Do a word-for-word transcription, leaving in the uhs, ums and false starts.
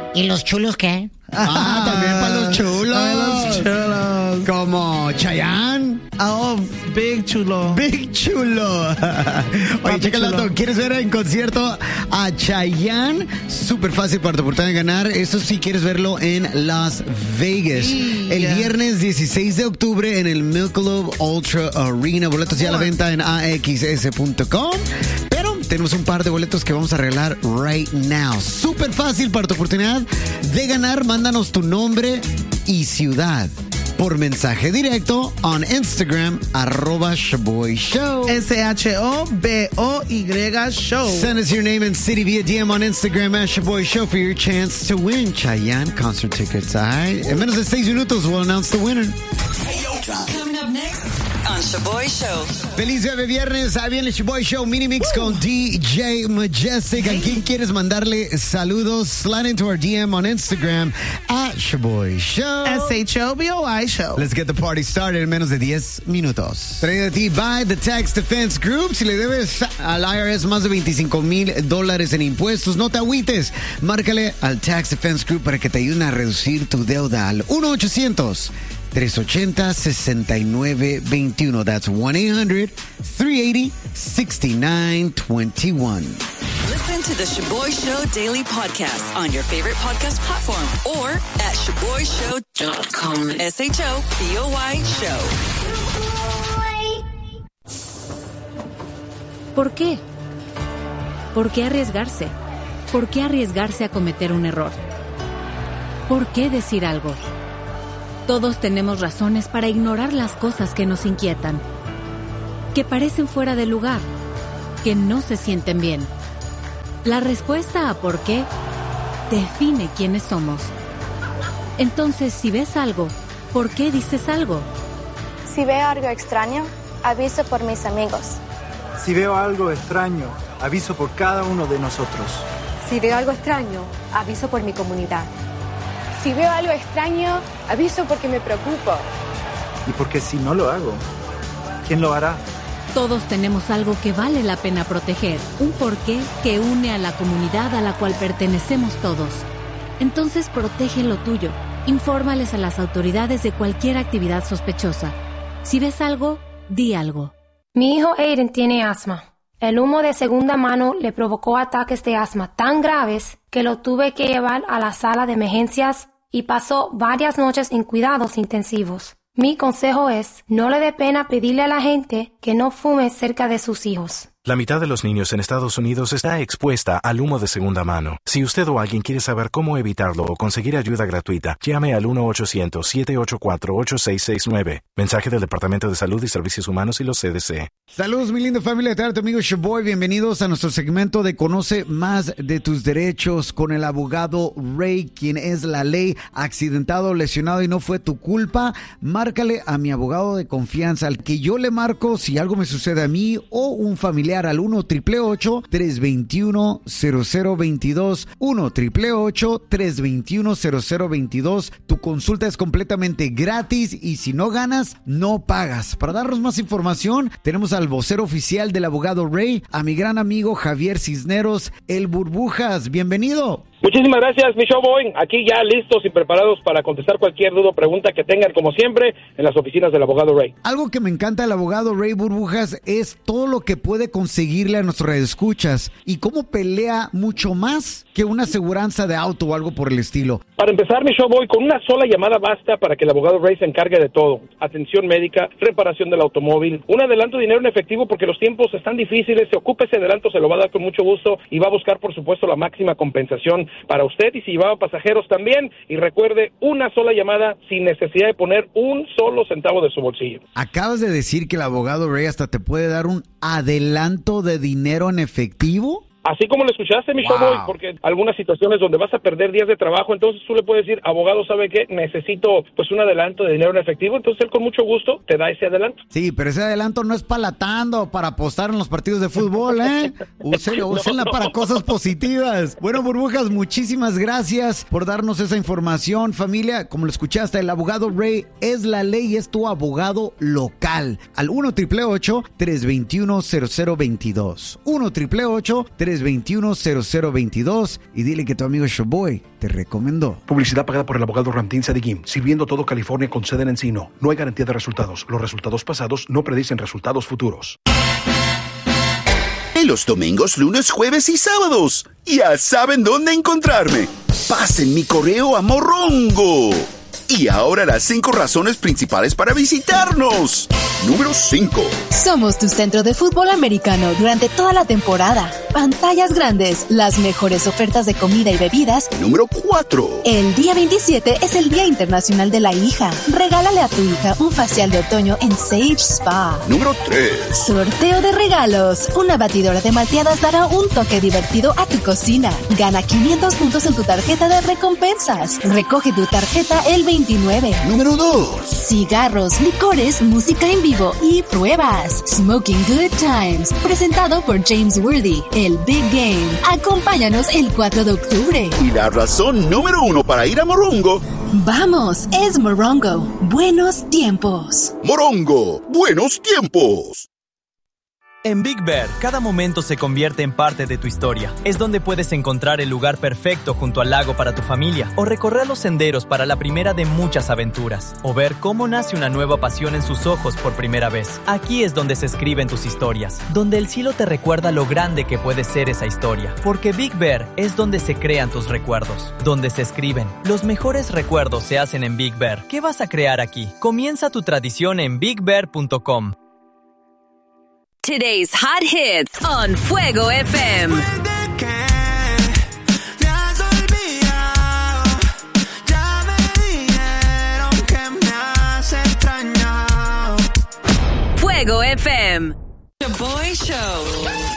¿Y los chulos qué? Ah, también para los chulos. Para los chulos. Como Chayanne. Oh, Big Chulo. Big Chulo. Oye, checa el dato. ¿Quieres ver en concierto a Chayanne? Súper fácil para tu oportunidad de ganar. Eso sí, quieres verlo en Las Vegas. Yeah. El viernes dieciséis de octubre en el Michelob Ultra Arena. Boletos ya a la venta en a x s punto com. Pero tenemos un par de boletos que vamos a regalar right now. Súper fácil para tu oportunidad de ganar. Mándanos tu nombre y ciudad por mensaje directo on Instagram, arroba Shoboy Show. S H O B O Y Show. Send us your name and city via D M on Instagram at Shoboy Show for your chance to win Chayanne concert tickets. All right? En menos de seis minutos, we'll announce the winner. Coming up next on Shoboy Show. Feliz jueves viernes, ahí viene el Shoboy Show Mini Mix uh. con D J Majestic. ¿A quién quieres mandarle saludos? Slide into our D M on Instagram at Shoboy Show. S H O B O I Show. Let's get the party started en menos de diez minutos. Traído a ti by the Tax Defense Group. Si le debes al I R S más de veinticinco mil dólares en impuestos, no te agüites. Márcale al Tax Defense Group para que te ayuden a reducir tu deuda al uno ochocientos, tres ochenta, sesenta y nueve veintiuno. That's one eight hundred, three eighty, sixty-nine twenty-one. Listen to the Shoboy Show Daily Podcast on your favorite podcast platform or at shoboy show dot com. S H O B O Y Show. ¿Por qué? ¿Por qué arriesgarse? ¿Por qué arriesgarse a cometer un error? ¿Por qué decir algo? Todos tenemos razones para ignorar las cosas que nos inquietan, que parecen fuera de lugar, que no se sienten bien. La respuesta a por qué define quiénes somos. Entonces, si ves algo, ¿por qué dices algo? Si veo algo extraño, aviso por mis amigos. Si veo algo extraño, aviso por cada uno de nosotros. Si veo algo extraño, aviso por mi comunidad. Si veo algo extraño, aviso porque me preocupo. Y porque si no lo hago, ¿quién lo hará? Todos tenemos algo que vale la pena proteger, un porqué que une a la comunidad a la cual pertenecemos todos. Entonces protege lo tuyo. Infórmales a las autoridades de cualquier actividad sospechosa. Si ves algo, di algo. Mi hijo Aiden tiene asma. El humo de segunda mano le provocó ataques de asma tan graves que lo tuve que llevar a la sala de emergencias y pasó varias noches en cuidados intensivos. Mi consejo es, no le dé pena pedirle a la gente que no fume cerca de sus hijos. La mitad de los niños en Estados Unidos está expuesta al humo de segunda mano. Si usted o alguien quiere saber cómo evitarlo o conseguir ayuda gratuita, llame al uno ochocientos, siete ocho cuatro, ocho seis seis nueve. Mensaje del Departamento de Salud y Servicios Humanos y los C D C. Saludos, mi linda familia, de tu amigo Shoboy. Bienvenidos a nuestro segmento de Conoce Más de Tus Derechos con el abogado Ray, quien es la ley. Accidentado, lesionado y no fue tu culpa, márcale a mi abogado de confianza, al que yo le marco si algo me sucede a mí o un familiar, al uno triple ocho, tres dos uno, cero cero dos dos, uno triple ocho, tres dos uno, cero cero dos dos. Tu consulta es completamente gratis y si no ganas, no pagas. Para darnos más información, tenemos al vocero oficial del abogado Ray, a mi gran amigo Javier Cisneros, el Burbujas. Bienvenido. Muchísimas gracias, mi Showboy. Aquí ya listos y preparados para contestar cualquier duda o pregunta que tengan, como siempre, en las oficinas del abogado Ray. Algo que me encanta del abogado Ray, Burbujas, es todo lo que puede conseguirle a nuestros radioescuchas y cómo pelea mucho más que una aseguranza de auto o algo por el estilo. Para empezar, mi Showboy, con una sola llamada basta para que el abogado Ray se encargue de todo. Atención médica, reparación del automóvil, un adelanto de dinero en efectivo porque los tiempos están difíciles. Se ocupe ese adelanto, se lo va a dar con mucho gusto y va a buscar, por supuesto, la máxima compensación para usted y si llevaba pasajeros también. Y recuerde, una sola llamada sin necesidad de poner un solo centavo de su bolsillo. Acabas de decir que el abogado Ray hasta te puede dar un adelanto de dinero en efectivo. Así como lo escuchaste, mi Wow. Showboy, porque algunas situaciones donde vas a perder días de trabajo, entonces tú le puedes decir, abogado, ¿sabe qué? Necesito pues un adelanto de dinero en efectivo, entonces él con mucho gusto te da ese adelanto. Sí, pero ese adelanto no es para la tanda o para apostar en los partidos de fútbol, ¿eh? Úsenlo, úsenla No, no. para cosas positivas. Bueno, Burbujas, muchísimas gracias por darnos esa información. Familia, como lo escuchaste, el abogado Ray es la ley y es tu abogado local. Al uno triple ocho, tres dos uno, cero cero dos dos. uno triple ocho, tres tres dos uno, cero cero dos dos y dile que tu amigo Showboy te recomendó. Publicidad pagada por el abogado Ramtín Sadiquim, sirviendo todo California con sede en Encino. No hay garantía de resultados. Los resultados pasados no predicen resultados futuros. En los domingos, lunes, jueves y sábados. Ya saben dónde encontrarme. Pasen mi correo a Morongo. Y ahora las cinco razones principales para visitarnos. Número cinco. Somos tu centro de fútbol americano durante toda la temporada. Pantallas grandes, las mejores ofertas de comida y bebidas. Número cuatro. El día veintisiete es el Día Internacional de la Hija. Regálale a tu hija un facial de otoño en Sage Spa. Número tres. Sorteo de regalos. Una batidora de malteadas dará un toque divertido a tu cocina. Gana quinientos puntos en tu tarjeta de recompensas. Recoge tu tarjeta el veintinueve. Número dos. Cigarros, licores, música en vivo y pruebas. Smoking Good Times. Presentado por James Worthy. El Big Game. Acompáñanos el cuatro de octubre. Y la razón número uno para ir a Morongo. Vamos, es Morongo. Buenos tiempos. Morongo, buenos tiempos. En Big Bear, cada momento se convierte en parte de tu historia. Es donde puedes encontrar el lugar perfecto junto al lago para tu familia, o recorrer los senderos para la primera de muchas aventuras, o ver cómo nace una nueva pasión en sus ojos por primera vez. Aquí es donde se escriben tus historias, donde el cielo te recuerda lo grande que puede ser esa historia. Porque Big Bear es donde se crean tus recuerdos, donde se escriben. Los mejores recuerdos se hacen en Big Bear. ¿Qué vas a crear aquí? Comienza tu tradición en big bear punto com. Today's hot hits on Fuego F M. Fuego F M. The Boy Show.